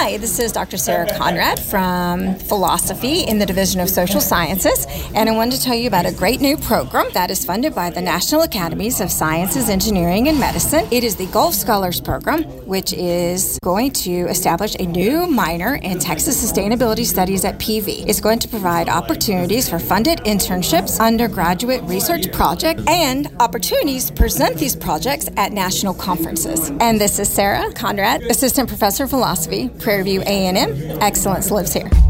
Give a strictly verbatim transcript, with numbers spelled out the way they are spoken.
Hi, this is Doctor Sarah Conrad from Philosophy in the Division of Social Sciences, and I wanted to tell you about a great new program that is funded by the National Academies of Sciences, Engineering, and Medicine. It is the Gulf Scholars Program, which is going to establish a new minor in Texas Sustainability Studies at P V. It's going to provide opportunities for funded internships, undergraduate research projects, and opportunities to present these projects at national conferences. And this is Sarah Conrad, Assistant Professor of Philosophy, Prairie View A and M. Excellence lives here.